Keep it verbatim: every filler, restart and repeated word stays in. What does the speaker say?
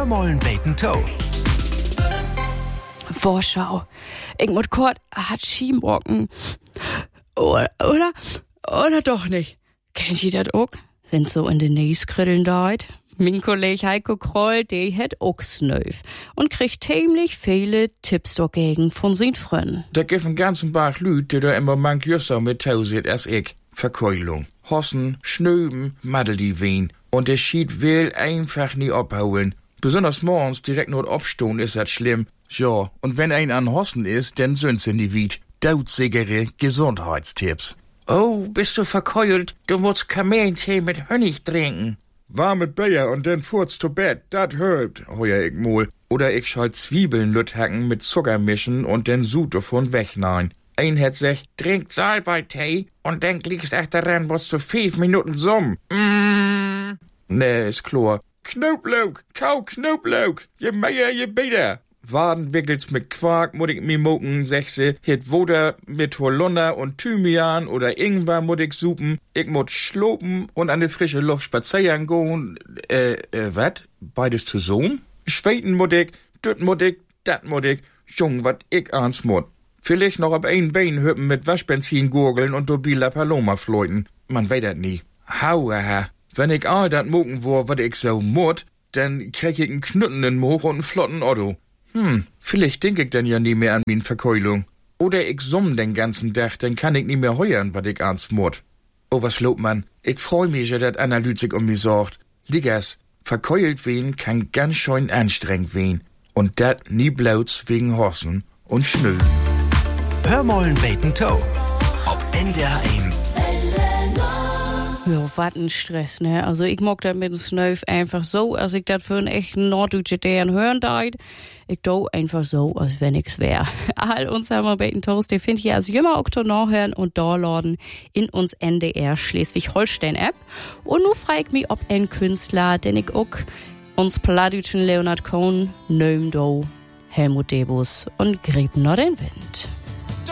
Hör mollen beten Toe. Vorschau. Ich muss kurz hat Schienbrocken. Oder, oder, oder doch nicht. Kennt ihr das auch? Wenn's so in den Näskritteln deit? Mein Kollege Heiko Kroll, der hat auch Snöf und kriegt ziemlich viele Tipps dagegen von seinen Freunden. Da gibt einen ganzen Bach Lüd, die da immer manch Jusser mit tauset als ich. Verkeulung. Hossen, Schnöben, Madel die Wehen. Und der Schied will einfach nie abhauen. Besonders morgens direkt nur abstehen ist das schlimm. Ja, und wenn ein an Hossen ist, dann sind sie nie wied. Dautzigere Gesundheitstipps. Oh, bist du verkeult? Du musst Kamillentee mit Honig trinken. Warme Bier und dann furzt zu Bett, dat hilft, heuer ich mol. Oder ich schall Zwiebeln lüthacken mit Zucker mischen und den Sud davon wegnein. Ein hat sich, trinkt Salbei-Tee und dann liegst echt daran, was zu fünf Minuten summ. Mm. Nee, ist klar. Knoblauch, kau Knoblauch, je mehr, je besser. Wadenwickels mit Quark muss ich mir mucken, sechse, hit Woder mit Holunder und Thymian oder Ingwer muss ich supen. Ich muss schlopen und an die frische Luft spazieren gehen. Äh, äh, wat? Beides zusammen? Schweden muss ich, düt muss ich, dat muss ich. Jung, wat ich ans muss. Vielleicht noch ab ein Bein hüppen mit Waschbenzin gurgeln und do Bila Paloma fleuten. Man weiß dat nie. Hauaha. Wenn ich all dat mucken wo, wat ich so mut, dann krieg ich einen knüttenden Moch und einen flotten Otto. Hm, vielleicht denk ich dann ja nie mehr an min Verkeulung. Oder ich summ den ganzen Tag, dann kann ich nie mehr heuern, wat ich ans mut. Oh, was lobt man? Ich freu mich, ja, dat Analytik um mich sorgt. Liggers, verkeult wen kann ganz schön anstrengend wen. Und dat nie blauts wegen Hossen und Schnö. Hör mollen beten Toe. Ob N D R eins. Ja, wat ein Stress, ne? Also ich mag das mit dem Snöf einfach so, als ich das für einen echten Norddeutsche deren hören deit. Ich do einfach so, als wenn ich's wär. All uns haben wir beten Toast, die findet ihr als jümmer Oktober nachhören und downloaden in uns N D R Schleswig-Holstein-App. Und nu frag ich mich, ob ein Künstler, den ich auch uns Plattdeutschen Leonard Cohen, Nöm do, Helmut Debus und Grieb noch den Wind.